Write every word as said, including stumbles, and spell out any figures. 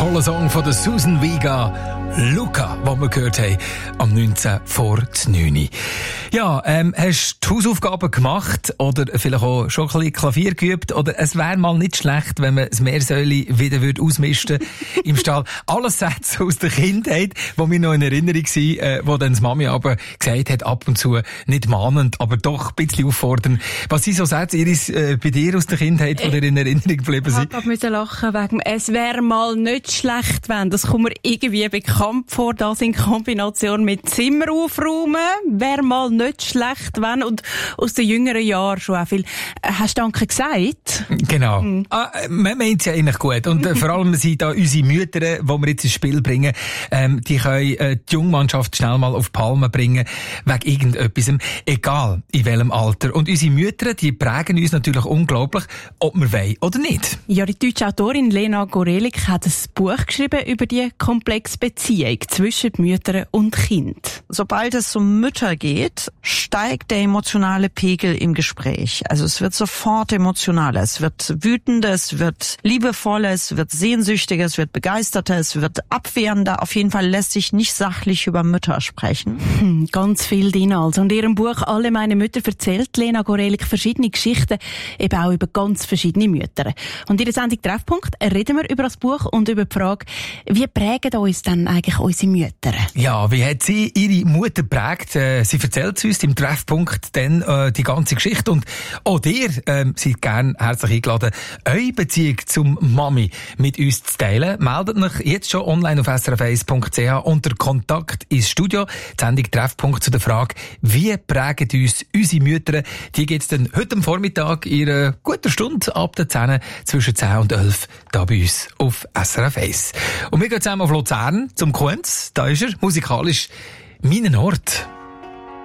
toller Song von der Susan Vega, Luca, den wir gehört haben, am neunzehn vor neun. Ja, ähm, hast du die Hausaufgaben gemacht oder vielleicht auch schon ein bisschen Klavier geübt? Oder es wäre mal nicht schlecht, wenn man das Meersäuli wieder würde ausmisten im Stall. Alles Sätze aus der Kindheit, die mir noch in Erinnerung sind, äh, wo dann die Mami aber gesagt hat, ab und zu nicht mahnend, aber doch ein bisschen auffordernd. Was sind so Sätze, Iris, äh, bei dir aus der Kindheit, die dir in Erinnerung geblieben sind? Ich musste lachen wegen, es wäre mal nicht schlecht, wenn. Das kommt mir irgendwie bekannt vor, das in Kombination mit Zimmer aufräumen. Wäre mal nicht schlecht, wenn. Und aus den jüngeren Jahren schon auch viel. Hast du Danke gesagt? Genau. Mhm. Ah, man meint es ja eigentlich gut. Und äh, vor allem sind da unsere Mütter, die wir jetzt ins Spiel bringen, ähm, die können äh, die Jungmannschaft schnell mal auf die Palme bringen, wegen irgendetwas. Egal in welchem Alter. Und unsere Mütter, die prägen uns natürlich unglaublich, ob wir wollen oder nicht. Ja, die deutsche Autorin Lena Gorelik hat ein Buch geschrieben über die komplexe Beziehung zwischen Müttern und Kind. Sobald es um Mütter geht, steigt der emotionale Pegel im Gespräch. Also es wird sofort emotionaler, es wird wütender, es wird liebevoller, es wird sehnsüchtiger, es wird begeisterter, es wird abwehrender. Auf jeden Fall lässt sich nicht sachlich über Mütter sprechen. Hm, ganz viel drin also. Und in ihrem Buch «Alle meine Mütter» erzählt Lena Gorelik verschiedene Geschichten, eben auch über ganz verschiedene Mütter. Und in der Sendung «Treffpunkt» reden wir über das Buch und über die Frage, wie prägen uns denn eigentlich unsere Mütter? Ja, wie hat sie ihre Mutter geprägt? Äh, sie erzählt uns im Treffpunkt dann äh, die ganze Geschichte. Und auch ihr äh, seid gerne herzlich eingeladen, eure Beziehung zum Mami mit uns zu teilen. Meldet euch jetzt schon online auf s r f eins punkt c h unter Kontakt ins Studio. Die Sendung Treffpunkt zu der Frage, wie prägen uns unsere Mütter? Die gibt es dann heute am Vormittag in einer guten Stunde ab der zehn, zwischen zehn und elf, da bei uns auf S R F eins. Und wir gehen zusammen auf Luzern zum Kunz. Da ist er, musikalisch, meinen Ort.